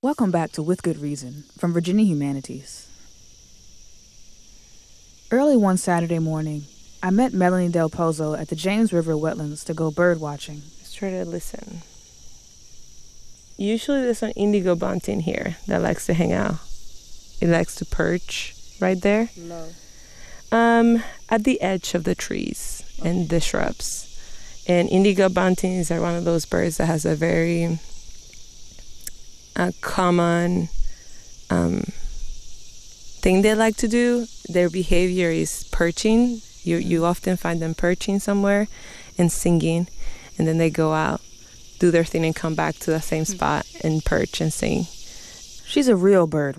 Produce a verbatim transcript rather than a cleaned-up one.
Welcome back to With Good Reason from Virginia Humanities. Early one Saturday morning, I met Melanie Del Pozo at the James River wetlands to go bird watching. Let's try to listen. Usually there's an indigo bunting here that likes to hang out. It likes to perch right there. Low. Um, at the edge of the trees and the shrubs. And indigo buntings are one of those birds that has a very uh, common um, thing they like to do. Their behavior is perching. You you often find them perching somewhere and singing, and then they go out, do their thing, and come back to the same spot and perch and sing. She's a real bird